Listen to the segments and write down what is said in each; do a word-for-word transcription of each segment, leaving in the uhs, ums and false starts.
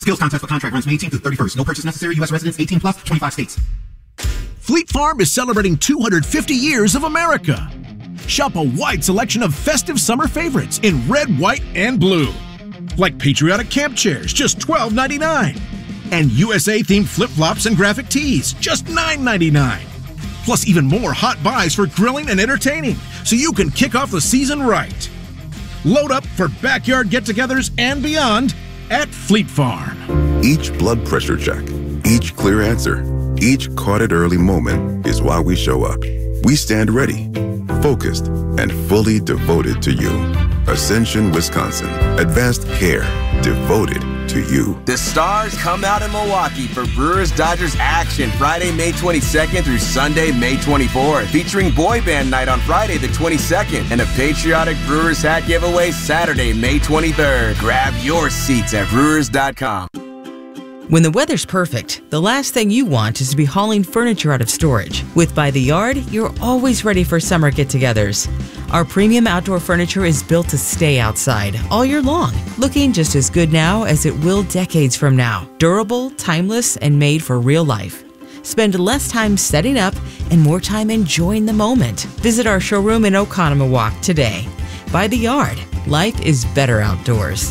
Skills contest for contract runs May eighteenth to the thirty-first. No purchase necessary. U S residents eighteen plus, twenty-five states. Fleet Farm is celebrating two hundred fifty years of America. Shop a wide selection of festive summer favorites in red, white, and blue. Like patriotic camp chairs, just twelve ninety-nine. And U S A-themed flip-flops and graphic tees, just nine ninety-nine. Plus even more hot buys for grilling and entertaining, so you can kick off the season right. Load up for backyard get-togethers and beyond at Fleet Farm. Each blood pressure check, each clear answer, each caught it early moment is why we show up. We stand ready, focused, and fully devoted to you. Ascension, Wisconsin. Advanced care devoted to you. The stars come out in Milwaukee for Brewers-Dodgers action Friday, May twenty-second through Sunday, May twenty-fourth. Featuring Boy Band Night on Friday the twenty-second and a patriotic Brewers hat giveaway Saturday, May twenty-third. Grab your seats at brewers dot com. When the weather's perfect, the last thing you want is to be hauling furniture out of storage. With By the Yard, you're always ready for summer get-togethers. Our premium outdoor furniture is built to stay outside all year long, looking just as good now as it will decades from now. Durable, timeless, and made for real life. Spend less time setting up and more time enjoying the moment. Visit our showroom in Oconomowoc today. By the Yard, life is better outdoors.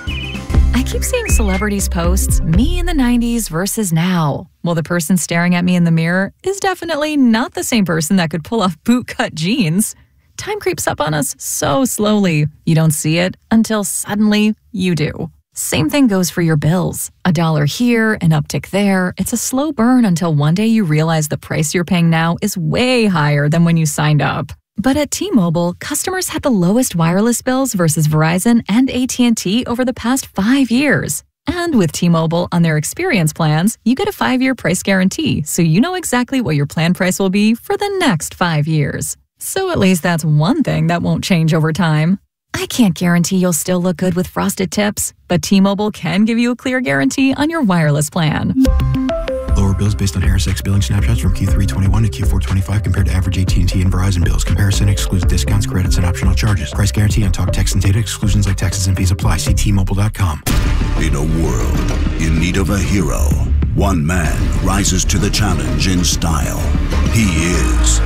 I keep seeing celebrities posts, me in the nineties versus now. Well, the person staring at me in the mirror is definitely not the same person that could pull off bootcut jeans. Time creeps up on us so slowly. You don't see it until suddenly you do. Same thing goes for your bills. A dollar here, an uptick there. It's a slow burn until one day you realize the price you're paying now is way higher than when you signed up. But at T-Mobile, customers had the lowest wireless bills versus Verizon and A T and T over the past five years. And with T-Mobile on their experience plans, you get a five-year price guarantee, so you know exactly what your plan price will be for the next five years. So at least that's one thing that won't change over time. I can't guarantee you'll still look good with frosted tips, but T-Mobile can give you a clear guarantee on your wireless plan. Lower bills based on Harris X billing snapshots from Q three twenty-one to Q four twenty-five compared to average A T and T and Verizon bills. Comparison excludes discounts, credits, and optional charges. Price guarantee on talk, text, and data. Exclusions like taxes and fees apply. See T Mobile dot com. In a world in need of a hero, one man rises to the challenge in style. He is...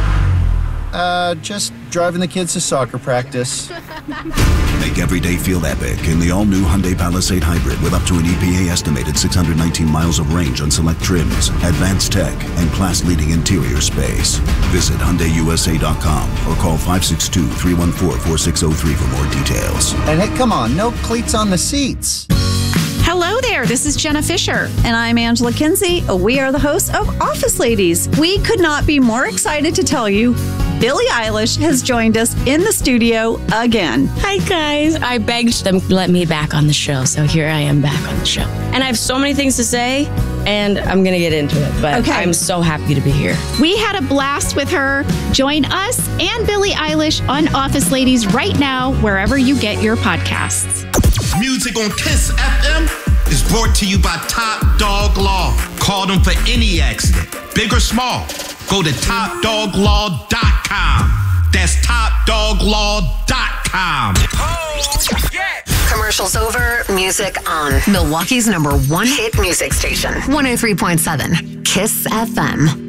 Uh, just driving the kids to soccer practice. Make every day feel epic in the all-new Hyundai Palisade Hybrid with up to an E P A-estimated six hundred nineteen miles of range on select trims, advanced tech, and class-leading interior space. Visit Hyundai U S A dot com or call five six two, three one four, four six zero three for more details. And hey, come on, no cleats on the seats. Hello there, this is Jenna Fisher. And I'm Angela Kinsey. We are the hosts of Office Ladies. We could not be more excited to tell you Billie Eilish has joined us in the studio again. Hi, guys. I begged them to let me back on the show, so here I am back on the show. And I have so many things to say, and I'm going to get into it, but okay. I'm so happy to be here. We had a blast with her. Join us and Billie Eilish on Office Ladies right now, wherever you get your podcasts. Music on Kiss F M is brought to you by Top Dog Law. Call them for any accident, big or small. Go to top dog law dot com. That's top dog law dot com. Oh, yeah. Commercials over, music on. Milwaukee's number one hit music station. one oh three point seven Kiss F M.